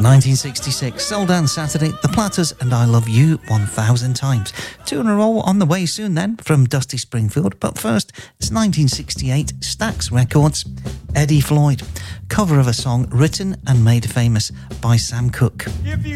1966, Soul Dance Saturday, The Platters and I Love You 1000 Times. Two in a row on the way soon then from Dusty Springfield, but first it's 1968, Stax Records, Eddie Floyd, cover of a song written and made famous by Sam Cooke.